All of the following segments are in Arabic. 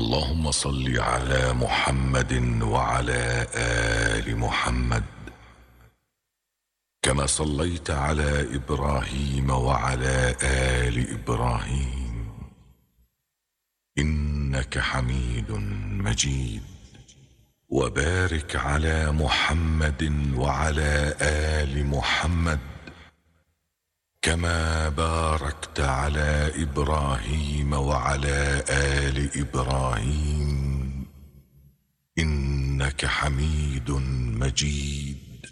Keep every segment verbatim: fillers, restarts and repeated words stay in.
اللهم صل على محمد وعلى آل محمد كما صليت على إبراهيم وعلى آل إبراهيم إنك حميد مجيد. وبارك على محمد وعلى آل محمد كما باركت على إبراهيم وعلى آل إبراهيم إنك حميد مجيد.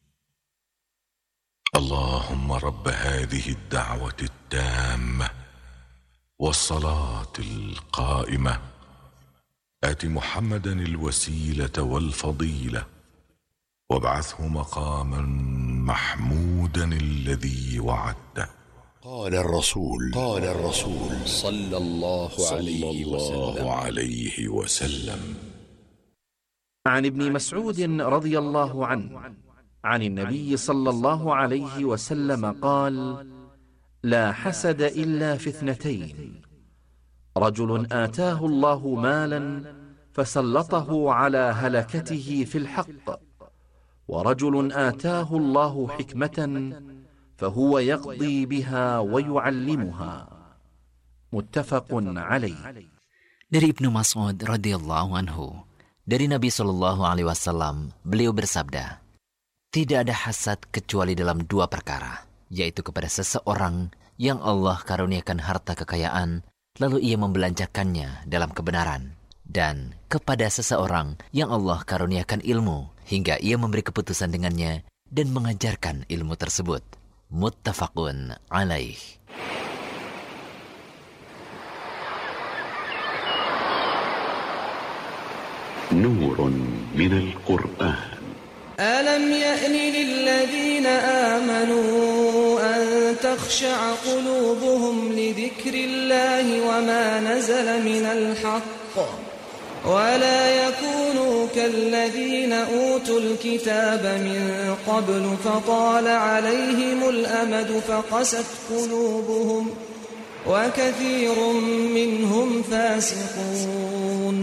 اللهم رب هذه الدعوة التامة والصلاة القائمة آت محمدا الوسيلة والفضيلة وابعثه مقاما محمودا الذي وعدته. قال الرسول قال الرسول صلى الله عليه وسلم, عليه وسلم عن ابن مسعود رضي الله عنه عن النبي صلى الله عليه وسلم قال: لا حسد إلا في اثنتين: رجل آتاه الله مالا فسلطه على هلكته في الحق، ورجل آتاه الله حكمة فهو يقضي بها ويعلمها. متفق عليه. Dari Ibnu Mas'ud radhiyallahu anhu, dari Nabi Shallallahu alaihi wasallam, beliau bersabda, tidak ada hasad kecuali dalam dua perkara, yaitu kepada seseorang yang Allah karuniakan harta kekayaan, lalu ia membelanjakannya dalam kebenaran, dan kepada seseorang yang Allah karuniakan ilmu, hingga ia memberi keputusan dengannya dan mengajarkan ilmu tersebut. Muttafaqun alaih. Nurun minal Qur'an. ألم يأن للذين آمنوا أن تخشع قلوبهم لذكر الله وما نزل من الحق ولا يكونوا كالذين أوتوا الكتاب من قبل فطال عليهم الأمد فقست قلوبهم وكثير منهم فاسقون.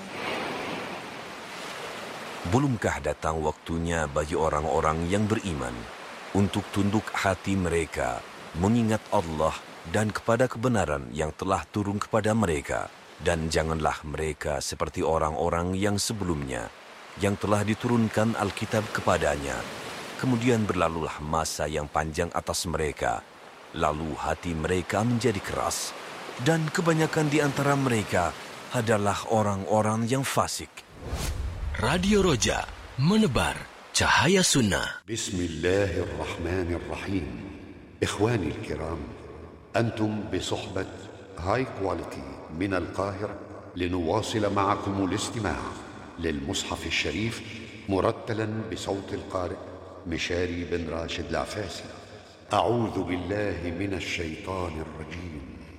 Belumkah datang waktunya bagi orang-orang yang beriman untuk tunduk hati mereka mengingat Allah dan kepada kebenaran yang telah turun kepada mereka, dan janganlah mereka seperti orang-orang yang sebelumnya yang telah diturunkan Alkitab kepadanya, kemudian berlalulah masa yang panjang atas mereka, lalu hati mereka menjadi keras, dan kebanyakan di antara mereka adalah orang-orang yang fasik. Radio Roja, menebar cahaya sunnah. Bismillahirrahmanirrahim. إخواني الكرام، أنتم بصحبة هاي كواليتي من القاهرة لنواصل معكم الاستماع للمصحف الشريف مرتلا بصوت القارئ مشاري بن راشد العفاسي. أعوذ بالله من الشيطان الرجيم.